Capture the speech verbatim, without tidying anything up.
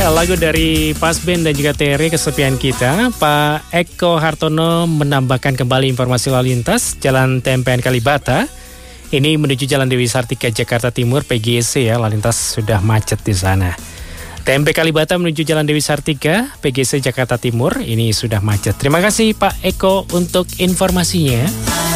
Ya, lagu dari Pasben dan juga Terry kesepian kita. Pak Eko Hartono menambahkan kembali informasi lalu lintas Jalan T M P N Kalibata. Ini menuju Jalan Dewi Sartika Jakarta Timur P G C ya, lalu lintas sudah macet di sana. T M P Kalibata menuju Jalan Dewi Sartika P G C Jakarta Timur ini sudah macet. Terima kasih Pak Eko untuk informasinya.